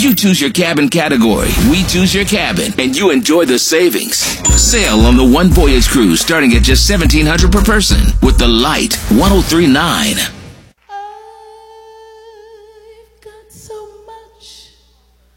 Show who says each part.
Speaker 1: You choose your cabin category, we choose your cabin, and you enjoy the savings. Sail on the One Voyage cruise starting at just $1,700 per person with the Light 1039.